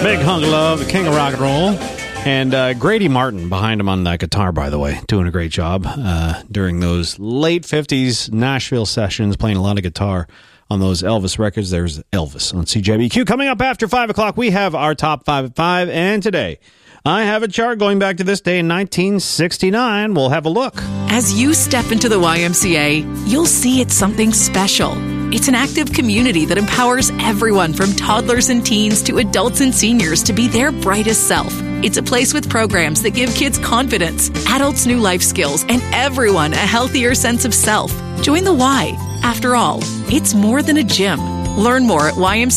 Big hunk of love, the king of rock and roll. And Grady Martin behind him on that guitar, by the way, doing a great job during those late 50s Nashville sessions, playing a lot of guitar on those Elvis records. There's Elvis on CJBQ. Coming up after 5 o'clock, we have our top 5 at 5. And today, I have a chart going back to this day in 1969. We'll have a look. As you step into the YMCA, you'll see it's something special. It's an active community that empowers everyone from toddlers and teens to adults and seniors to be their brightest self. It's a place with programs that give kids confidence, adults new life skills, and everyone a healthier sense of self. Join the Y. After all, it's more than a gym. Learn more at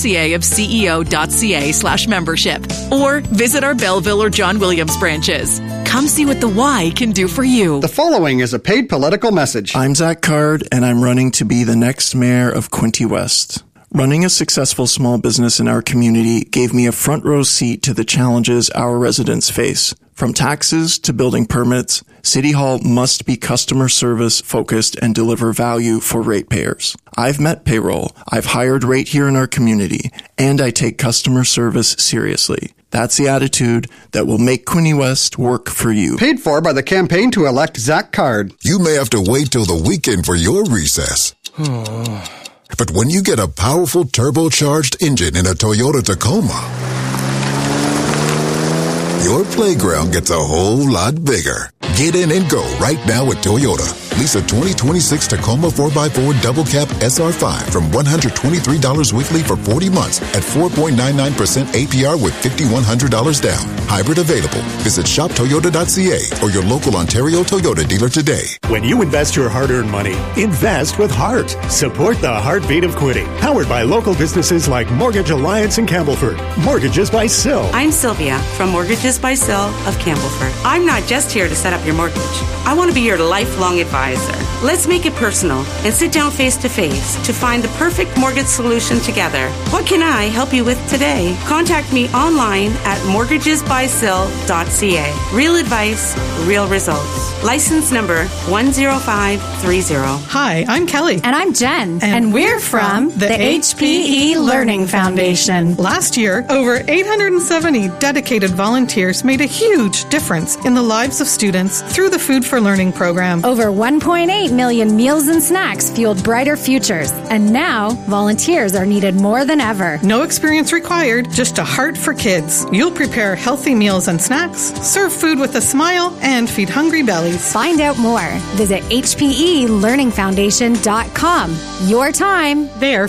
ymcaofceo.ca/membership or visit our Belleville or John Williams branches. Come see what the Y can do for you. The following is a paid political message. I'm Zach Card, and I'm running to be the next mayor of Quinte West. Running a successful small business in our community gave me a front row seat to the challenges our residents face. From taxes to building permits, City Hall must be customer service focused and deliver value for ratepayers. I've met payroll, I've hired rate here in our community, and I take customer service seriously. That's the attitude that will make Quinte West work for you. Paid for by the campaign to elect Zach Card. You may have to wait till the weekend for your recess. But when you get a powerful turbocharged engine in a Toyota Tacoma, your playground gets a whole lot bigger. Get in and go right now at Toyota. Lease a 2026 Tacoma 4x4 Double Cab SR5 from $123 weekly for 40 months at 4.99% APR with $5,100 down. Hybrid available. Visit shoptoyota.ca or your local Ontario Toyota dealer today. When you invest your hard-earned money, invest with heart. Support the heartbeat of Quinte. Powered by local businesses like Mortgage Alliance in Campbellford. Mortgages by Sill. I'm Sylvia from Mortgages by Sill of Campbellford. I'm not just here to set up your mortgage. I want to be your lifelong advisor. Let's make it personal and sit down face to face to find the perfect mortgage solution together. What can I help you with today? Contact me online at mortgagesbysill.ca. Real advice, real results. License number 10530. Hi, I'm Kelly. And I'm Jen. And we're from the HPE Learning Foundation. Last year, over 870 dedicated volunteers made a huge difference in the lives of students through the Food for Learning program. Over 1.8 million meals and snacks fueled brighter futures. And now, volunteers are needed more than ever. No experience required, just a heart for kids. You'll prepare healthy meals and snacks, serve food with a smile, and feed hungry bellies. Find out more. Visit HPELearningFoundation.com. Your time, their